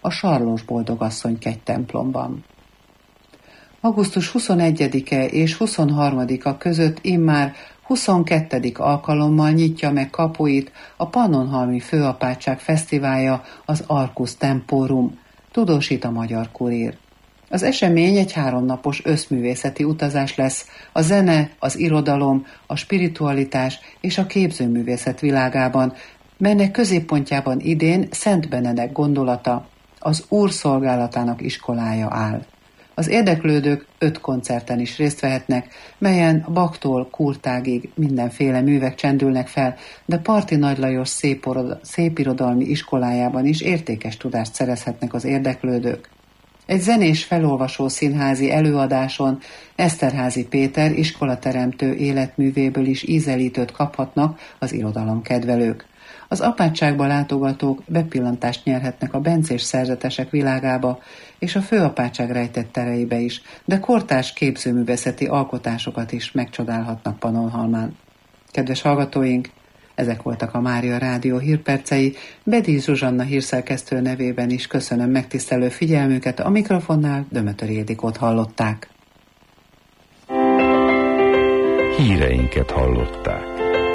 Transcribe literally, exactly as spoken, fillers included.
a Sarlós Boldogasszony kegytemplomban. augusztus huszonegyedike és huszonharmadika között immár huszonkettedik alkalommal nyitja meg kapuit a Pannonhalmi Főapátság Fesztiválja, az Arcus Temporum, tudósít a Magyar Kurír. Az esemény egy háromnapos összművészeti utazás lesz a zene, az irodalom, a spiritualitás és a képzőművészet világában, melynek középpontjában idén Szent Benedek gondolata, az Úr szolgálatának iskolája áll. Az érdeklődők öt koncerten is részt vehetnek, melyen Bachtól Kurtágig mindenféle művek csendülnek fel, de Parti Nagy Lajos szépirodalmi iskolájában is értékes tudást szerezhetnek az érdeklődők. Egy zenés felolvasó színházi előadáson Eszterházy Péter iskolateremtő életművéből is ízelítőt kaphatnak az irodalomkedvelők. Az apátságba látogatók bepillantást nyerhetnek a bencés szerzetesek világába és a főapátság rejtett tereibe is, de kortárs képzőművészeti alkotásokat is megcsodálhatnak Pannonhalmán. Kedves hallgatóink, ezek voltak a Mária Rádió hírpercei. Bedíj Zsuzsanna hírszerkesztő nevében is köszönöm megtisztelő figyelmüket, a mikrofonnál Dömötöri Ildikót hallották. Híreinket hallották.